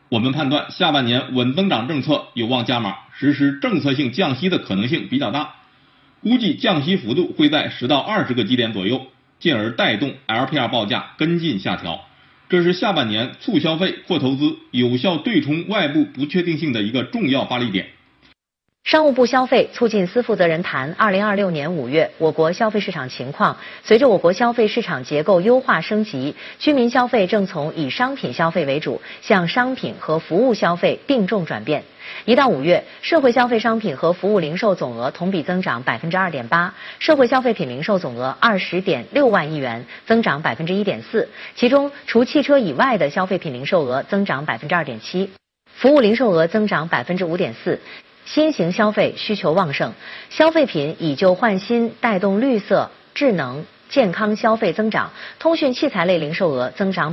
我们判断下半年稳增长政策有望加码，实施政策性降息的可能性比较大，估计降息幅度会在10到20个基点左右，进而带动 LPR 报价跟进下调。这是下半年促消费、扩投资、有效对冲外部不确定性的一个重要发力点。 商务部消费促进司负责人谈2026年5月我国消费市场情况。随着我国消费市场结构优化升级，居民消费正从以商品消费为主，向商品和服务消费并重转变。1到5月，社会消费商品和服务零售总额同比增长 2.8%， 社会消费品零售总额 20.6万亿元，增长 1.4%， 其中除汽车以外的消费品零售额增长 2.7%， 服务零售额增长 5.4%。新型消费需求旺盛，消费品以旧换新带动绿色、智能、健康消费增长，通讯器材类零售额增长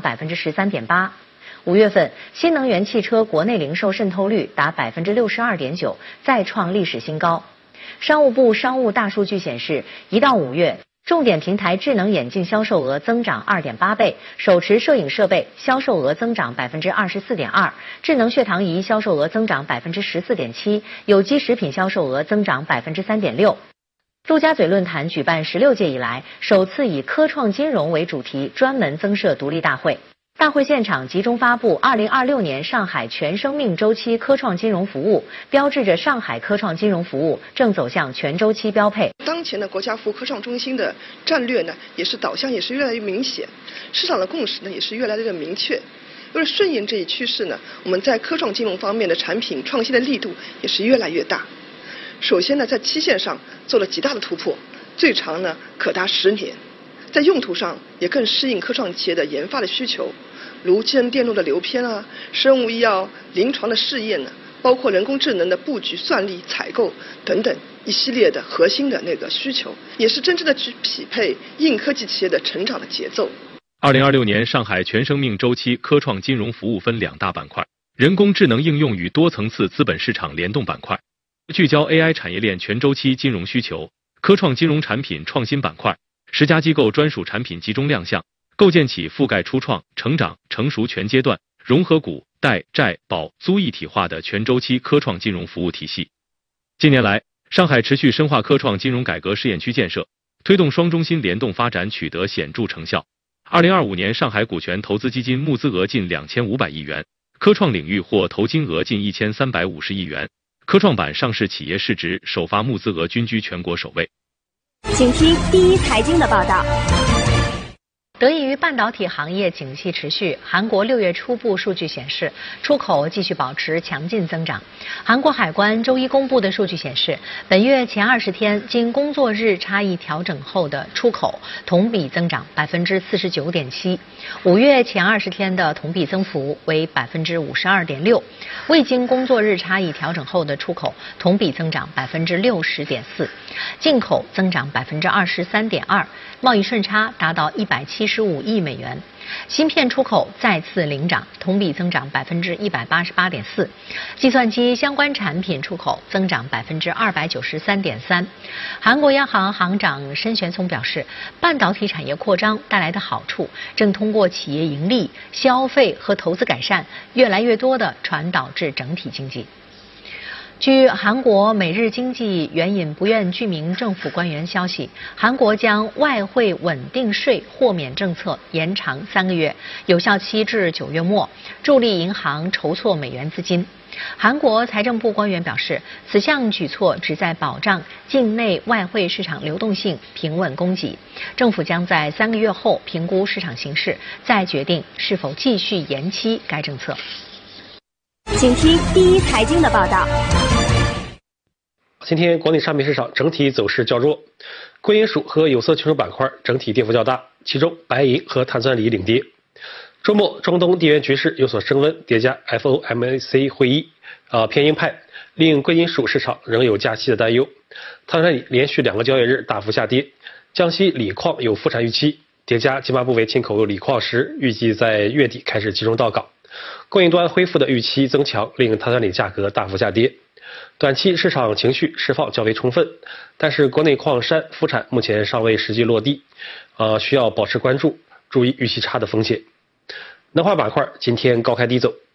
13.8%。5月份，新能源汽车国内零售渗透率达 62.9%， 再创历史新高。商务部商务大数据显示，1到5月，重点平台智能眼镜销售额增长 2.8倍，手持摄影设备销售额增长 24.2%， 智能血糖仪销售额增长 14.7%， 有机食品销售额增长 3.6%。陆家嘴论坛举办16届以来，首次以科创金融为主题，专门增设独立大会。大会现场集中发布2026年上海全生命周期科创金融服务，标志着上海科创金融服务正走向全周期标配。 当前的国家服务科创中心的战略呢，也是导向也是越来越明显，市场的共识呢也是越来越明确。为了顺应这一趋势呢，我们在科创金融方面的产品创新的力度也是越来越大。首先呢，在期限上做了极大的突破，最长呢可达10年。在用途上也更适应科创企业的研发的需求，如智能电路的流偏啊、生物医药临床的试验呢，包括人工智能的布局、算力、采购等等一系列的核心的那个需求，也是真正的去匹配硬科技企业的成长的节奏。 2026年上海全生命周期科创金融服务分2大板块：人工智能应用与多层次资本市场联动板块，聚焦 AI 产业链全周期金融需求；科创金融产品创新板块，10家机构专属产品集中亮相，构建起覆盖初创、成长、成熟全阶段、融合股、贷、债、保、租一体化的全周期科创金融服务体系。近年来，上海持续深化科创金融改革试验区建设，推动双中心联动发展取得显著成效。2025年，上海股权投资基金募资额近2500亿元，科创领域获投金额近1350亿元，科创板上市企业市值首发募资额均居全国首位。 请听第一财经的报道。 得益于半导体行业景气持续，韩国6月初步数据显示，出口继续保持强劲增长。韩国海关周一公布的数据显示，本月前20天经工作日差异调整后的出口同比增长 49.7%， 5月前20天的同比增幅为 52.6%， 未经工作日差异调整后的出口同比增长 60.4%， 进口增长 23.2%， 贸易顺差达到175亿美元。芯片出口再次领涨，同比增长 188.4%， 计算机相关产品出口增长 293.3%。 韩国央行行长申玄松表示，半导体产业扩张带来的好处正通过企业盈利、消费和投资改善，越来越多地传导至整体经济。据韩国每日经济援引不愿具名政府官员消息，韩国将外汇稳定税豁免政策延长3个月，有效期至9月末，助力银行筹措美元资金。韩国财政部官员表示，此项举措旨在保障境内外汇市场流动性平稳供给。政府将在3个月后评估市场形势，再决定是否继续延期该政策。 请听第一财经的报道。 今天国内商品市场整体走势较弱，贵金属和有色金属板块整体跌幅较大，其中白银和碳酸锂领跌。周末中东地缘局势有所升温，叠加 FOMC 会议偏鹰派，令贵金属市场仍有加息的担忧。碳酸锂连续2个交易日大幅下跌，江西锂矿有复产预期，叠加津巴布韦进口锂矿石预计在月底开始集中到港，供应端恢复的预期增强，令碳酸锂价格大幅下跌。短期市场情绪释放较为充分，但是国内矿山复产目前尚未实际落地，需要保持关注，注意预期差的风险。能化板块今天高开低走，